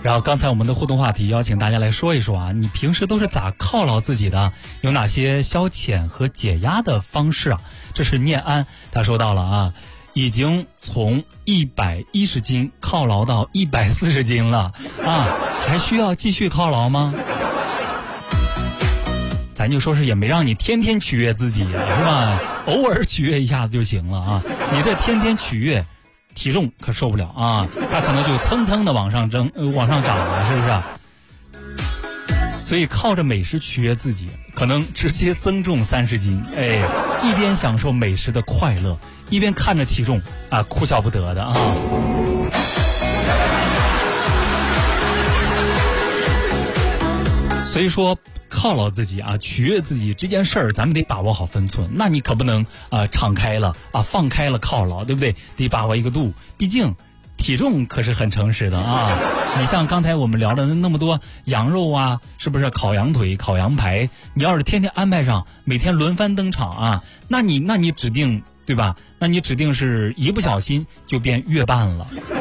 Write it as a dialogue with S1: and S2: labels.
S1: 然后刚才我们的互动话题邀请大家来说一说啊，你平时都是咋犒劳自己的？有哪些消遣和解压的方式啊？这是念安他说到了啊，已经从110斤犒劳到140斤了啊，还需要继续犒劳吗？咱就说是也没让你天天取悦自己呀，是吧？偶尔取悦一下子就行了啊！你这天天取悦，体重可受不了啊！它可能就蹭蹭的往上涨了，是不是？所以靠着美食取悦自己，可能直接增重30斤。哎，一边享受美食的快乐，一边看着体重啊，哭笑不得的啊！所以说，犒劳自己啊，取悦自己这件事儿，咱们得把握好分寸。那你可不能敞开了啊，放开了犒劳，对不对？得把握一个度。毕竟体重可是很诚实的啊。你像刚才我们聊的那么多羊肉啊，是不是烤羊腿、烤羊排？你要是天天安排上，每天轮番登场啊，那你指定对吧？那你指定是一不小心就变月半了